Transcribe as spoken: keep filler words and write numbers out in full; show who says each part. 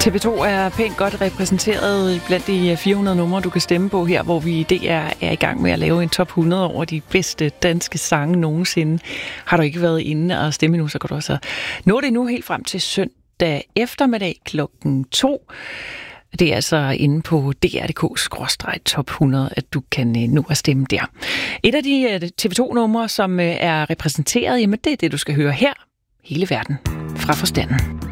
Speaker 1: T V to er pænt godt repræsenteret blandt de fire hundrede numre, du kan stemme på her, hvor vi i D R er i gang med at lave en top hundrede over de bedste danske sange nogensinde. Har du ikke været inde og stemme nu, så kan du også nå det nu helt frem til søndag eftermiddag klokken to. Det er altså inde på d r punktum d k skråstreg top hundrede, at du kan nå at stemme der. Et af de T V to numre, som er repræsenteret, jamen det er det, du skal høre her. Hele verden fra forstanden.